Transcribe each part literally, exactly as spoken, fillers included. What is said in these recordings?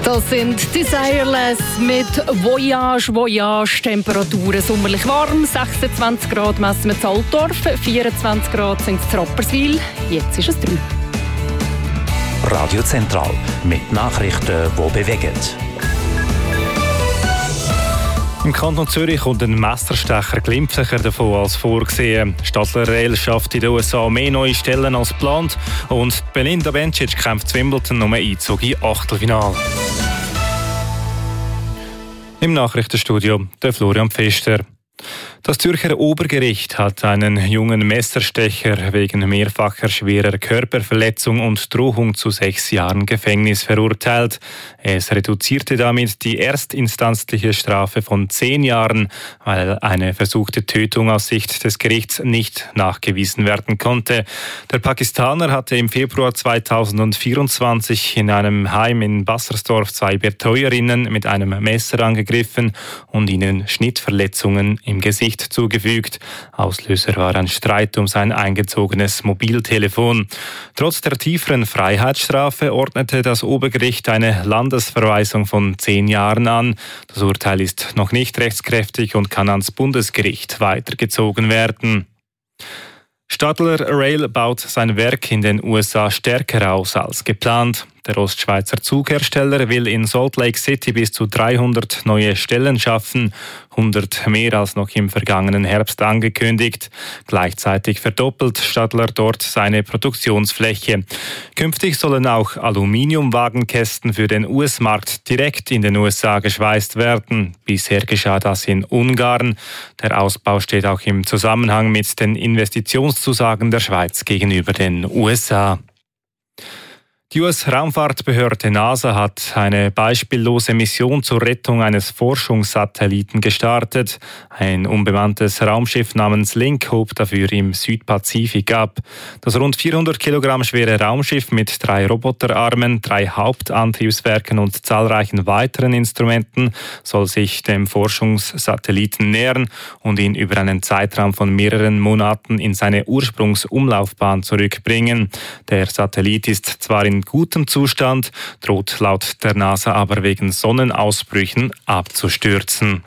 Das sind Desireless mit Voyage, Voyage, Temperaturen sommerlich warm, sechsundzwanzig Grad messen wir in Altdorf, vierundzwanzig Grad sind es in Rapperswil, jetzt ist es drei. Radio Zentral mit Nachrichten, die bewegen. Im Kanton Zürich kommt ein Messerstecher glimpflicher davon als vorgesehen. Stadler Rail schafft in den U S A mehr neue Stellen als geplant und Belinda Bencic kämpft Wimbledon um einen Einzug in Achtelfinale. Im Nachrichtenstudio der Florian Pfister. Das Zürcher Obergericht hat einen jungen Messerstecher wegen mehrfacher schwerer Körperverletzung und Drohung zu sechs Jahren Gefängnis verurteilt. Es reduzierte damit die erstinstanzliche Strafe von zehn Jahren, weil eine versuchte Tötung aus Sicht des Gerichts nicht nachgewiesen werden konnte. Der Pakistaner hatte im Februar zweitausendvierundzwanzig in einem Heim in Bassersdorf zwei Betreuerinnen mit einem Messer angegriffen und ihnen Schnittverletzungen im Gesicht zugefügt. Auslöser war ein Streit um sein eingezogenes Mobiltelefon. Trotz der tieferen Freiheitsstrafe ordnete das Obergericht eine Landesverweisung von zehn Jahren an. Das Urteil ist noch nicht rechtskräftig und kann ans Bundesgericht weitergezogen werden. Stadler Rail baut sein Werk in den U S A stärker aus als geplant. Der Ostschweizer Zughersteller will in Salt Lake City bis zu dreihundert neue Stellen schaffen, hundert mehr als noch im vergangenen Herbst angekündigt. Gleichzeitig verdoppelt Stadler dort seine Produktionsfläche. Künftig sollen auch Aluminiumwagenkästen für den U S-Markt direkt in den U S A geschweißt werden. Bisher geschah das in Ungarn. Der Ausbau steht auch im Zusammenhang mit den Investitionszusagen der Schweiz gegenüber den U S A. Die U S-Raumfahrtbehörde NASA hat eine beispiellose Mission zur Rettung eines Forschungssatelliten gestartet. Ein unbemanntes Raumschiff namens Link hob dafür im Südpazifik ab. Das rund vierhundert Kilogramm schwere Raumschiff mit drei Roboterarmen, drei Hauptantriebswerken und zahlreichen weiteren Instrumenten soll sich dem Forschungssatelliten nähern und ihn über einen Zeitraum von mehreren Monaten in seine Ursprungsumlaufbahn zurückbringen. Der Satellit ist zwar in gutem Zustand, droht laut der NASA aber wegen Sonnenausbrüchen abzustürzen.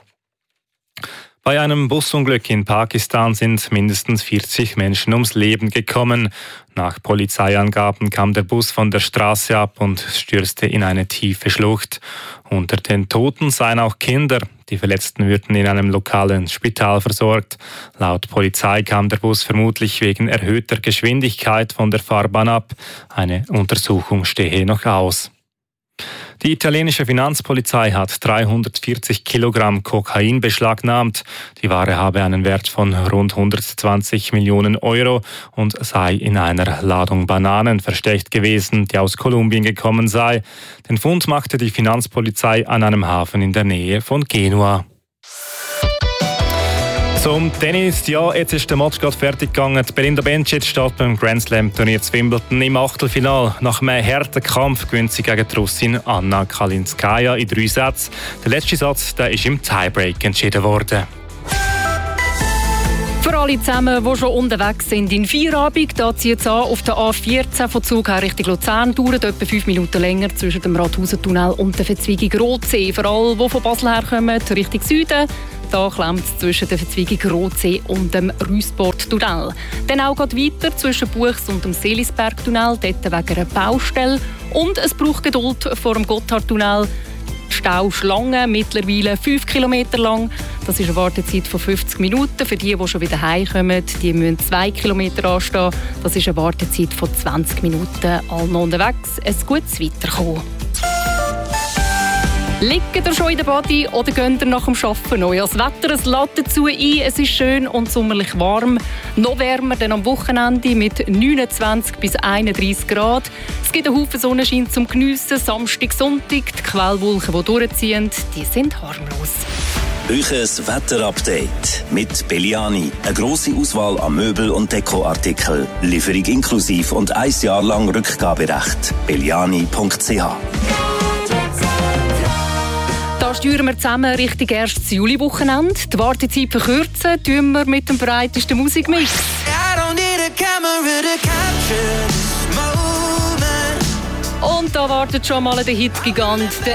Bei einem Busunglück in Pakistan sind mindestens vierzig Menschen ums Leben gekommen. Nach Polizeiangaben kam der Bus von der Straße ab und stürzte in eine tiefe Schlucht. Unter den Toten seien auch Kinder. Die Verletzten würden in einem lokalen Spital versorgt. Laut Polizei kam der Bus vermutlich wegen erhöhter Geschwindigkeit von der Fahrbahn ab. Eine Untersuchung stehe noch aus. Die italienische Finanzpolizei hat dreihundertvierzig Kilogramm Kokain beschlagnahmt. Die Ware habe einen Wert von rund hundertzwanzig Millionen Euro und sei in einer Ladung Bananen versteckt gewesen, die aus Kolumbien gekommen sei. Den Fund machte die Finanzpolizei an einem Hafen in der Nähe von Genua. Zum Tennis, ja, jetzt ist der Match gerade fertig gegangen. Belinda Bencic steht beim Grand Slam Turnier zu Wimbledon im Achtelfinale. Nach einem harten Kampf gewinnt sie gegen die Russin Anna Kalinskaya in drei Sätzen. Der letzte Satz der ist im Tiebreak entschieden worden. Für alle zusammen, die schon unterwegs sind in Feierabend, da zieht es an auf der A vierzehn von Zug her Richtung Luzern, dauert etwa fünf Minuten länger zwischen dem Rathausentunnel und der Verzweigung Rotsee. Für alle, die von Basel herkommen, Richtung Süden, da klemmt es zwischen der Verzweigung Rotsee und dem Rüssporttunnel. Dann auch geht weiter zwischen Buchs und dem Seelisbergtunnel, dort wegen einer Baustelle. Und es braucht Geduld vor dem Gotthardtunnel. Stauschlange, mittlerweile fünf Kilometer lang. Das ist eine Wartezeit von fünfzig Minuten. Für die, die schon wieder heimkommen, die müssen zwei Kilometer anstehen. Das ist eine Wartezeit von zwanzig Minuten. Alle noch unterwegs, ein gutes Weiterkommen. Liegt ihr schon in der Body oder geht ihr nach dem Arbeiten neu? Das Wetter, es lädt dazu ein, es ist schön und sommerlich warm. Noch wärmer dann am Wochenende mit neunundzwanzig bis einunddreißig Grad. Es gibt einen Haufen Sonnenschein zum Geniessen. Samstag, Sonntag, die Quellwolken, die durchziehen, die sind harmlos. Euches Wetterupdate mit Belliani. Eine grosse Auswahl an Möbel- und Dekoartikeln. Lieferung inklusiv und ein Jahr lang Rückgaberecht. belliani punkt c h. Da steuern wir zusammen Richtung erstes Juli-Wochenende. Die Wartezeit verkürzen tun wir mit dem breitesten Musikmix. Und da wartet schon mal der Hitgigant.